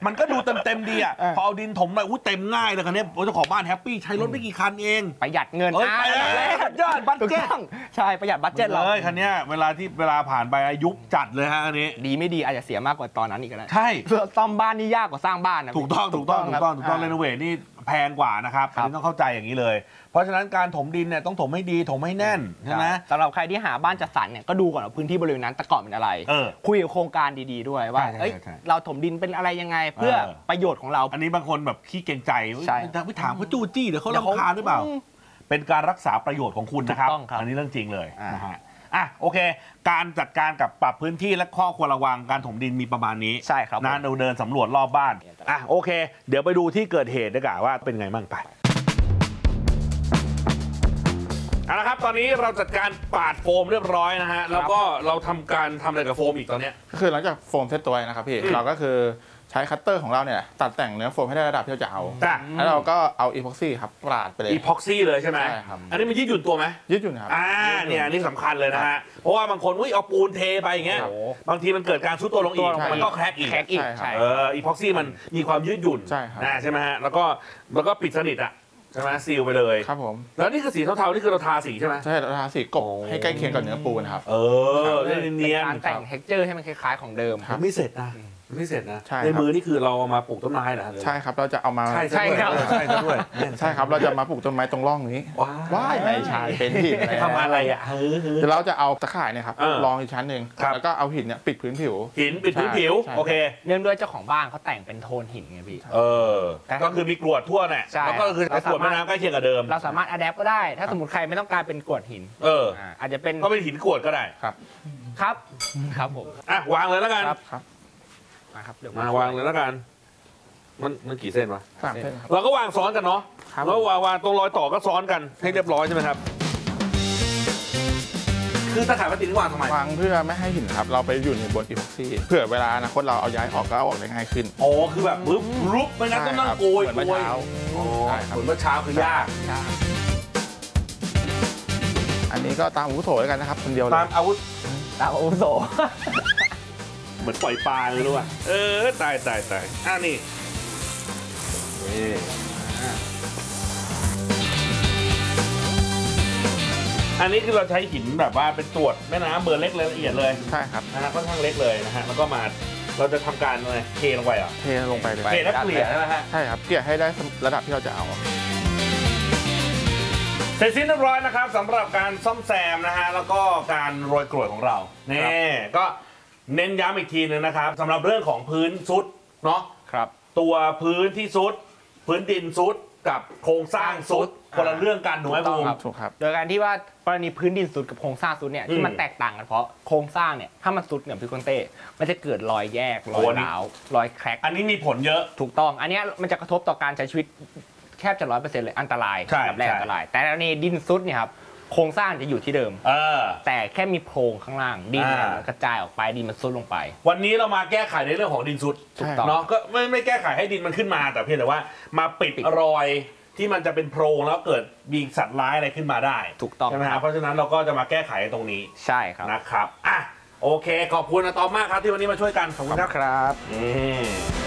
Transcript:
มันก็ดูเต็มดีอ่ะพอเอาดินถมไปเต็มง่ายเลยคันนี้เจ้าของบ้านแฮปปี้ใช้รถไม่กี่คันเองประหยัดเงินยอดบัตเจ็ตใช่ประหยัดบัตเจ็ตเลยคันนี้เวลาผ่านไปยุบจัดเลยฮะอันนี้ดีไม่ดีอาจจะเสียมากกว่าตอนนั้นอีกก็ได้ใช่ซ่อมบ้านนี่ยากกว่าสร้างบ้านนะถูกต้องเรโนเวทนี่แพงกว่านะครับอันนี้ต้องเข้าใจอย่างนี้เลยเพราะฉะนั้นการถมดินเนี่ยต้องถมให้ดีถมให้แน่นใช่ไหมสำหรับใครที่หาบ้านจัดสรรเนี่ยก็ดูก่อนว่าพื้นที่บริเวณนั้นแต่ก่อนเป็นอะไรคุยกับโครงการดีๆด้วยว่าเราถมดินเป็นอะไรยังไงเพื่อประโยชน์ของเราอันนี้บางคนแบบขี้เกรงใจไปถามเขาจู้จี้เดี๋ยวเขารำคาญหรือเปล่าเป็นการรักษาประโยชน์ของคุณนะครับอันนี้เรื่องจริงเลยนะฮะโอเคการจัดการกับปรับพื้นที่และข้อควรระวังการถมดินมีประมาณนี้ใช่ครับนะเดินสำรวจรอบบ้านโอเคเดี๋ยวไปดูที่เกิดเหตุดีกว่าว่าเป็นไงบ้างไปเอาละครับตอนนี้เราจัดการปาดโฟมเรียบร้อยนะฮะแล้วก็เราทำอะไรกับโฟมอีกตอนนี้ก็คือหลังจากโฟมเซตตัวนะครับพี่เราก็คือใช้คัตเตอร์ของเราเนี่ยตัดแต่งเนื้อโฟมให้ได้ระดับที่เราจะเอาแล้วเราก็เอาอีพ็อกซี่ครับปาดไปเลยอีพ็อกซี่เลยใช่ไหมใช่ครับอันนี้มันยืดหยุ่นตัวไหมยืดหยุ่นครับเนี่ยนี่สำคัญเลยนะฮะเพราะว่าบางคนเอาปูนเทไปอย่างเงี้ยบางทีมันเกิดการซุดตัวลงอีกมันก็แคร็กอีกอีพ็อกซี่มันมีความยืดหยุ่นใช่ไหมฮะแล้วก็ปิดสนิทอ่ะใช่ไหมซีลไปเลยครับผมแล้วนี่คือสีเทาๆนี่คือเราทาสีใช่ไหมใช่เราทาสีกบให้ใกล้เคียงกับเนื้อปูนะครับเนียนการแต่งเท็กเจอร์ให้มันคล้ายๆของเดิมไม่เสร็จนะในมือนี่คือเราเอามาปลูกต้นไม้เหรอใช่ครับเราจะเอามาใช่ครับใช่ครับเราจะมาปลูกต้นไม้ตรงร่องนี้ว้ายไม่ใช่เป็นหินทำอะไรอ่ะเดี๋ยวเราจะเอาตะข่ายเนี่ยครับรองอีกชั้นหนึ่งแล้วก็เอาหินเนี่ยปิดพื้นผิวปิดพื้นผิวโอเคเนื่องด้วยเจ้าของบ้านเขาแต่งเป็นโทนหินไงพี่ก็คือมีกรวดทั่วเนี่ยแล้วก็คือกรวดแม่น้ำใกล้เคียงกับเดิมเราสามารถอัดแอปก็ได้ถ้าสมมติใครไม่ต้องการเป็นกรวดหินอาจจะเป็นก็เป็นหินกรวดก็ได้ครับผมวางเลยแล้วกันมาวางเลยแล้วกันมันกี่เส้นวะ 3 เส้นเราก็วางซ้อนกันเนาะแล้ววางตรงรอยต่อก็ซ้อนกันให้เรียบร้อยใช่ไหมครับคือตะข่ายพลาสติกวางทำไมวางเพื่อไม่ให้หินครับเราไปอยู่ในบนอีพ็อกซี่เผื่อเวลาอนาคตเราเอาย้ายออกก็เอาออกได้ง่ายขึ้นคือแบบปุ๊บรุบไม่งั้นต้องนั่งโกยเหมือนเมื่อเช้าเหมือนเมื่อเช้าคือยากอันนี้ก็ตามอาวุโสแล้วกันนะครับคนเดียวตามอาวุโสเหมือนปล่อยปลาเลยรู้ป่ะตายนี่อันนี้คือเราใช้หินแบบว่าเป็นตรวจแม่น้ำเบอร์เล็กละเอียดเลยใช่ครับค่อนข้างเล็กเลยนะฮะแล้วก็มาเราจะทำการอะไรเทลงไปเทลงไปเลยเทแล้วเกลี่ยนะฮะใช่ครับเกลี่ยให้ได้ระดับที่เราจะเอาเสร็จสิ้นเรียบร้อยนะครับสำหรับการซ่อมแซมนะฮะแล้วก็การโรยกรวดของเรานี่ก็เน้นย้ำอีกทีนึงนะครับสำหรับเรื่องของพื้นซุดเนาะตัวพื้นที่ซุดพื้นดินซุดกับโครงสร้างซุดคนละเรื่องกันถูกไหมบูมถูกครับโดยการที่ว่ากรณีพื้นดินซุดกับโครงสร้างซุดเนี่ยที่มันแตกต่างกันเพราะโครงสร้างเนี่ยถ้ามันซุดเนี่ยพี่คนเต้มันจะเกิดรอยแยกรอยร้าวรอยแคร็กอันนี้มีผลเยอะถูกต้องอันนี้มันจะกระทบต่อการใช้ชีวิตแทบจะ100%เลยอันตรายแบบแรกอันตรายแต่ในดินซุดเนี่ยครับโครงสร้างจะอยู่ที่เดิมแต่แค่มีโพรงข้างล่างดินมันกระจายออกไปดินมันซุดลงไปวันนี้เรามาแก้ไขในเรื่องของดินซุดเนาะก็ไม่แก้ไขให้ดินมันขึ้นมาแต่เพียงแต่ว่ามาปิดรอยที่มันจะเป็นโพรงแล้วเกิดมีสัตว์ร้ายอะไรขึ้นมาได้ถูกต้องใช่ไหมครับเพราะฉะนั้นเราก็จะมาแก้ไขตรงนี้ใช่ครับนะครับโอเคขอบคุณนะตอมมากครับที่วันนี้มาช่วยกันขอบคุณครับ